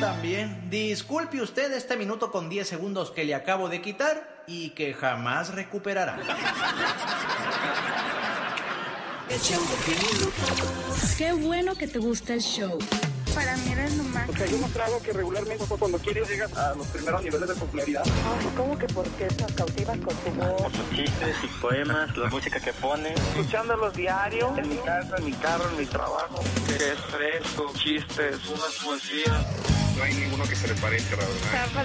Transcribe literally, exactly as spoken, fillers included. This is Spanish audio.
también. Disculpe usted este minuto con diez segundos que le acabo de quitar y que jamás recuperará. Qué bueno que te gusta el show. Para mí eres lo más. Porque hay demostrado que regularmente cuando quieres llegas a los primeros niveles de popularidad. Ay, ¿cómo que por qué nos cautivas con tu voz? Por sus chistes y poemas, la música que pone. Escuchándolos diario, en mi casa, en mi carro, en mi trabajo. Que es fresco, chistes, unas poesías. No hay ninguno que se le parezca, la verdad.